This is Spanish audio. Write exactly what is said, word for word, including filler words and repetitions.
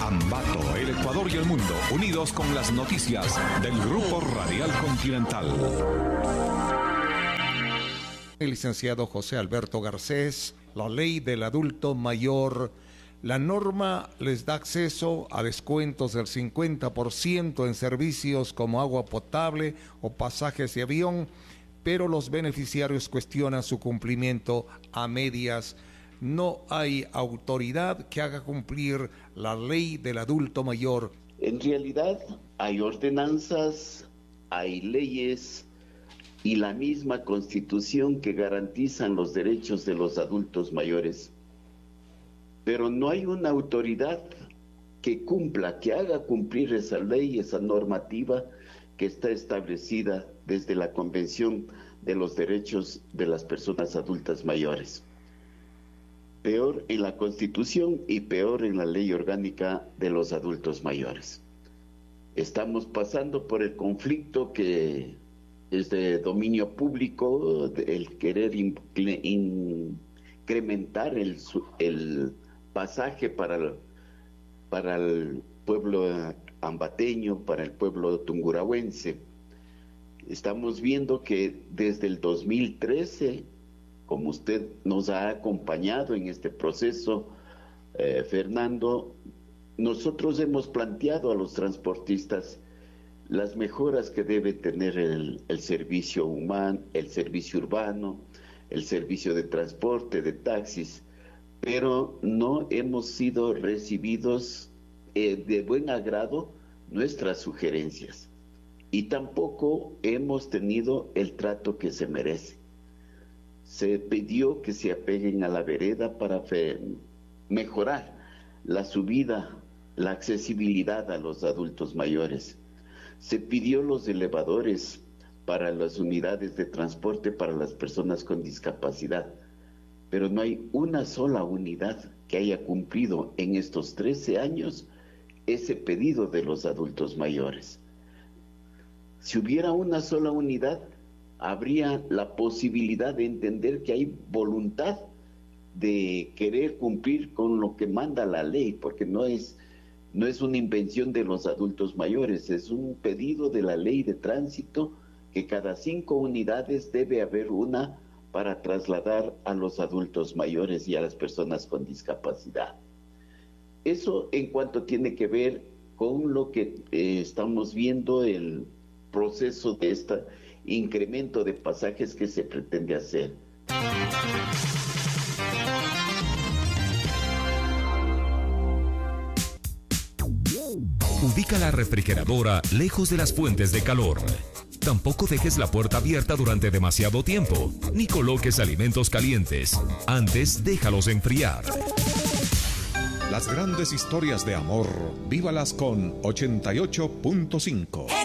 Ambato, el Ecuador y el mundo, unidos con las noticias del Grupo Radial Continental. El licenciado José Alberto Garcés, la ley del adulto mayor, la norma les da acceso a descuentos del cincuenta por ciento en servicios como agua potable o pasajes de avión, pero los beneficiarios cuestionan su cumplimiento a medias. No hay autoridad que haga cumplir la ley del adulto mayor. En realidad hay ordenanzas, hay leyes y la misma Constitución que garantizan los derechos de los adultos mayores. Pero no hay una autoridad que cumpla, que haga cumplir esa ley, esa normativa que está establecida desde la Convención de los Derechos de las Personas Adultas Mayores. Peor en la Constitución y peor en la Ley Orgánica de los Adultos Mayores. Estamos pasando por el conflicto que es de dominio público, el querer incrementar el, el pasaje para el, para el pueblo ambateño, para el pueblo tungurahuense. Estamos viendo que desde el dos mil trece, como usted nos ha acompañado en este proceso, eh, Fernando, nosotros hemos planteado a los transportistas las mejoras que debe tener el, el servicio humano, el servicio urbano, el servicio de transporte, de taxis, pero no hemos sido recibidos eh, de buen agrado nuestras sugerencias y tampoco hemos tenido el trato que se merece. Se pidió que se apeguen a la vereda para fe, mejorar la subida, la accesibilidad a los adultos mayores. Se pidió los elevadores para las unidades de transporte para las personas con discapacidad, pero no hay una sola unidad que haya cumplido en estos trece años ese pedido de los adultos mayores. Si hubiera una sola unidad, habría la posibilidad de entender que hay voluntad de querer cumplir con lo que manda la ley, porque no es, no es una invención de los adultos mayores, es un pedido de la ley de tránsito que cada cinco unidades debe haber una para trasladar a los adultos mayores y a las personas con discapacidad. Eso en cuanto tiene que ver con lo que eh, estamos viendo, el proceso de este incremento de pasajes que se pretende hacer. Ubica la refrigeradora lejos de las fuentes de calor. Tampoco dejes la puerta abierta durante demasiado tiempo, ni coloques alimentos calientes. Antes, déjalos enfriar. Las grandes historias de amor, vívalas con ochenta y ocho punto cinco.